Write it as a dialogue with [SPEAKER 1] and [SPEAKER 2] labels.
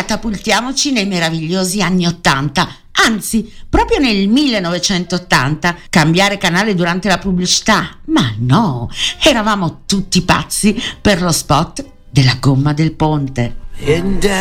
[SPEAKER 1] catapultiamoci nei meravigliosi anni '80. Anzi, proprio nel 1980, cambiare canale durante la pubblicità. Ma no, eravamo tutti pazzi per lo spot della gomma del ponte.